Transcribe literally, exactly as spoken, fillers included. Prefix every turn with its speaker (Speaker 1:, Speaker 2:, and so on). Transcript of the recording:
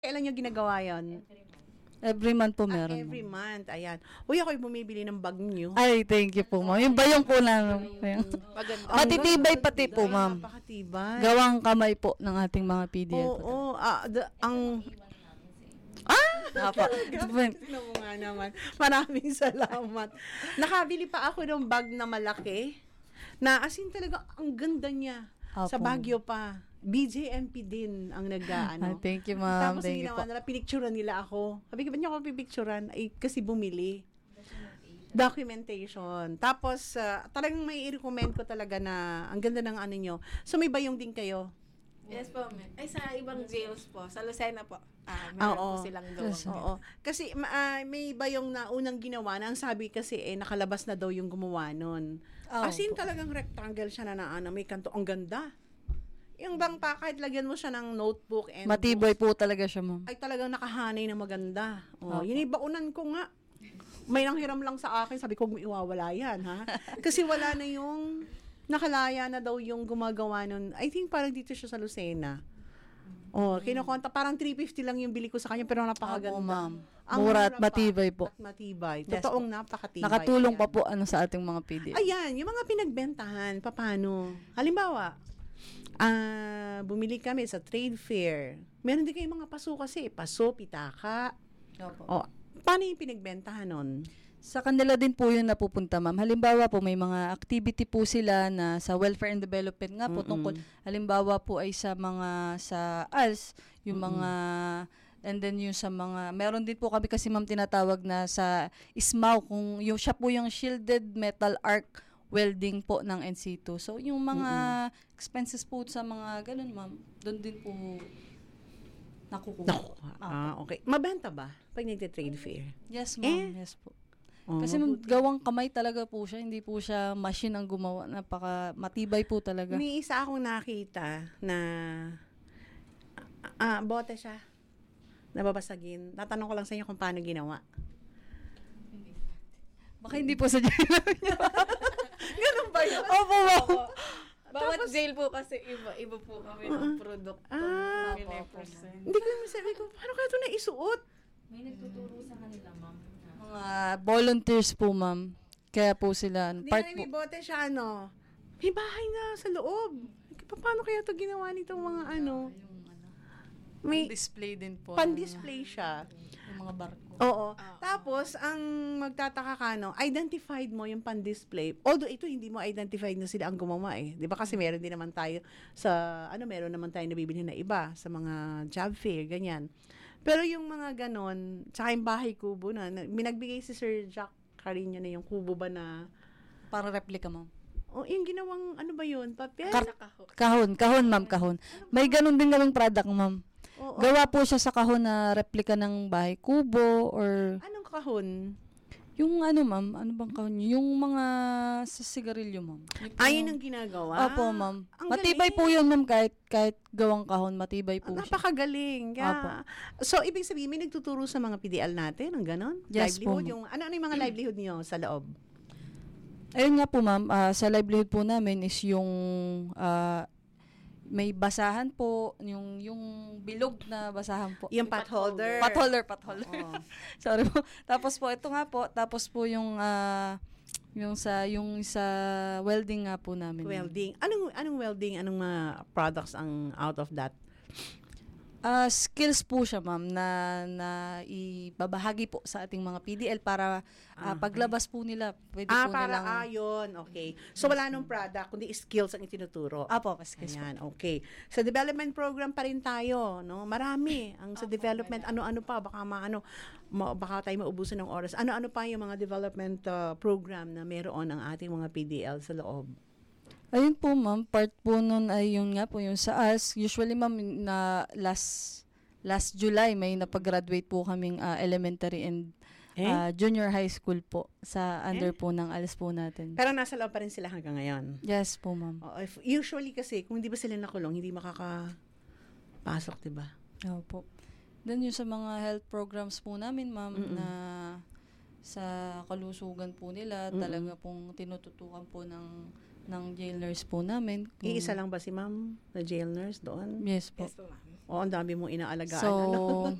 Speaker 1: Kailan niyo ginagawa 'yon?
Speaker 2: Every month po
Speaker 1: Ah,
Speaker 2: meron.
Speaker 1: every
Speaker 2: ma'am.
Speaker 1: month, ayan. Uy, ako'y bumibili ng bag niyo.
Speaker 2: Ay, thank you po, ma'am. Yung bayong po namin.
Speaker 3: Maganda.
Speaker 2: Matitibay pati po, ma'am.
Speaker 1: Napakatibay.
Speaker 2: Gawang kamay po ng ating mga P D L
Speaker 1: Oo,
Speaker 2: po.
Speaker 1: oo, ah, the- ang
Speaker 2: Apo.
Speaker 1: Tignan mo nga naman. Maraming salamat. Nakabili pa ako ng bag na malaki. Na as in talaga, ang ganda niya. Sa
Speaker 2: Opo.
Speaker 1: Baguio pa. B J M P din ang
Speaker 2: Ah,
Speaker 1: nag-ano.
Speaker 2: thank you, ma'am.
Speaker 1: Tapos
Speaker 2: Thank you
Speaker 1: ginawa
Speaker 2: po.
Speaker 1: nila, pinicturean nila ako. Sabi ko, ba't niyo ako pipicturean? Ay, kasi bumili. Documentation. Tapos, ah, talagang may i-recommend ko talaga na ang ganda ng ano nyo. So, may bayong din kayo.
Speaker 3: Yes po, ma'am. Ay, sa ibang jails po. Sa Lucena po. Ah,
Speaker 1: Ah,
Speaker 3: meron po
Speaker 1: oo.
Speaker 3: silang
Speaker 2: Yes,
Speaker 3: gawang.
Speaker 1: Oo. Kasi ma- ah, may bayong na unang ginawa na ang sabi kasi eh nakalabas na daw yung gumawa nun.
Speaker 2: Oh,
Speaker 1: As in
Speaker 2: po.
Speaker 1: talagang rectangle siya na na ano, may kanto. Ang ganda. Yung bang pa, kahit lagyan mo siya ng notebook and
Speaker 2: Matibay
Speaker 1: books,
Speaker 2: po talaga siya, ma'am.
Speaker 1: ay talagang nakahanay na maganda. Oh,
Speaker 2: Opo.
Speaker 1: yun ibaunan ko nga. May nanghiram lang sa akin. Sabi ko, huwag mo iwawala yan, ha? Kasi wala na yung, nakalaya na daw yung gumagawa nun. I think parang dito siya sa Lucena. Oh, kinukonta, parang three fifty lang yung bili ko sa kanya, pero napakaganda.
Speaker 2: Opo, ma'am.
Speaker 1: Ang
Speaker 2: Mura at
Speaker 1: pa,
Speaker 2: matibay po.
Speaker 1: At matibay.
Speaker 2: Yes
Speaker 1: Totoong napakatibay.
Speaker 2: Nakatulong pa
Speaker 1: Ayan.
Speaker 2: po ano sa ating mga P D L.
Speaker 1: Ayan, yung mga pinagbentahan, paano? Halimbawa, ah bumili kami sa trade fair. Meron din kayong mga paso kasi. Paso, pitaka.
Speaker 2: Opo.
Speaker 1: O, paano yung pinagbentahan nun?
Speaker 2: Sa kanila din po yun napupunta, ma'am. Halimbawa po, may mga activity po sila na sa welfare and development nga po
Speaker 1: Mm-mm.
Speaker 2: tungkol. Halimbawa po ay sa mga, sa A L S, yung mga, and then yung sa mga, meron din po kami kasi ma'am tinatawag na sa I S M A W, kung yung, siya po yung shielded metal arc welding po ng N C two. So, yung mga expenses po sa mga ganun, ma'am, doon din po nakukuha.
Speaker 1: Nakuha. Ah, okay. Mabenta ba pag nagte-trade fair?
Speaker 2: Yes, ma'am.
Speaker 1: Eh?
Speaker 2: Yes po.
Speaker 1: Oh,
Speaker 2: Kasi ma'am,
Speaker 1: mabuti.
Speaker 2: gawang kamay talaga po siya, hindi po siya machine ang gumawa. Napaka matibay po talaga.
Speaker 1: May isa akong nakita na ah, bote siya. Nababasagin. Tatanong ko lang sa inyo kung paano ginawa.
Speaker 2: Baka hindi po sa jail niya.
Speaker 1: Ganun ba yun?
Speaker 2: Opo, ma'am.
Speaker 3: Bawat jail po kasi iba, iba po kami ng produkto.
Speaker 1: Ah,
Speaker 3: na pine-present.
Speaker 1: Hindi ko naman sabi ko, paano kaya ito naisuot?
Speaker 4: May nagtuturo sa kanila, ma'am.
Speaker 2: Mga volunteers po, ma'am. Kaya po sila,
Speaker 1: Hindi
Speaker 2: part
Speaker 1: na
Speaker 2: po.
Speaker 1: may bote siya, ano. May bahay na sa loob. Paano kaya ito ginawa nitong mga ano? May
Speaker 2: Display din po.
Speaker 1: pan-display siya.
Speaker 2: Yung mga barko.
Speaker 1: Oo. Tapos, ang magtataka ka, no, identified mo yung pan-display. Although, ito, hindi mo identified na sila ang gumawa eh. Di ba? Kasi meron din naman tayo sa, ano, meron naman tayo nabibili na iba sa mga job fair, ganyan. Pero yung mga ganon, tsaka yung bahay kubo na, na minagbigay si Sir Jack Carino na yung kubo ba na,
Speaker 2: Para replica, ma'am.
Speaker 1: oh, yung ginawang, ano ba yun? Papel?
Speaker 2: Kar- kahon. Kahon, ma'am. Kahon. May ganun din kaming product, ma'am.
Speaker 1: Oo.
Speaker 2: Gawa po siya sa kahon na replica ng bahay kubo or
Speaker 1: Anong kahon?
Speaker 2: yung ano, ma'am, ano bang kahon yun? Yung mga sa sigarilyo, ma'am. Yung po-
Speaker 1: Ayun ang ginagawa?
Speaker 2: Opo, ma'am.
Speaker 1: Ang
Speaker 2: Matibay
Speaker 1: galing.
Speaker 2: po yun, ma'am, kahit, kahit gawang kahon, matibay po siya.
Speaker 1: Napakagaling. Kaya, so, ibig sabihin, may nagtuturo sa mga P D L natin, ang ganon?
Speaker 2: Yes po,
Speaker 1: livelihood,
Speaker 2: ma'am.
Speaker 1: yung, ano, ano yung mga livelihood niyo sa loob?
Speaker 2: Ayun nga po, ma'am, ah, sa livelihood po namin is yung ah, may basahan po, yung yung bilog na basahan po.
Speaker 1: Yung potholder.
Speaker 2: Potholder, potholder.
Speaker 1: Oo.
Speaker 2: Sorry po. Tapos po, ito nga po, tapos po yung ah, yung sa yung sa welding nga po namin.
Speaker 1: Welding. Anong, anong welding, anong mga products ang out of that?
Speaker 2: Ah, skills po siya, ma'am, na na ibabahagi po sa ating mga P D L para ah, paglabas po nila, pwede
Speaker 1: Ah,
Speaker 2: po
Speaker 1: para,
Speaker 2: nilang
Speaker 1: ah, yun. Okay. So, wala nung product, kundi skills ang itinuturo.
Speaker 2: Apo, skills po.
Speaker 1: Ayan, okay. Sa development program pa rin tayo, no? Marami. Ang sa development, ano-ano pa, baka maano, ma, baka tayo maubusan ng oras. Ano-ano pa yung mga development uh, program na meron ang ating mga P D L sa loob?
Speaker 2: Ayun po, ma'am, part po nun ay yung nga po, yung sa A S. Usually, ma'am, na last last July, may napag-graduate po kaming ah, elementary and
Speaker 1: Eh?
Speaker 2: ah, junior high school po sa under
Speaker 1: Eh?
Speaker 2: po ng A L S po natin.
Speaker 1: Pero nasa loob pa rin sila hanggang ngayon.
Speaker 2: Yes po, ma'am.
Speaker 1: Oo, if- usually kasi, kung hindi ba sila nakulong, hindi makakapasok, di ba?
Speaker 2: Opo. Then yung sa mga health programs po namin, ma'am,
Speaker 1: Mm-mm.
Speaker 2: na sa kalusugan po nila,
Speaker 1: Mm-mm.
Speaker 2: talaga pong tinututukan po ng ng jail nurse po namin. Kung-
Speaker 1: Iisa lang ba si ma'am na jail nurse doon?
Speaker 2: Yes po.
Speaker 3: Yes po, ma'am.
Speaker 1: O, ang dami mong inaalagaan.
Speaker 2: So,
Speaker 1: ano?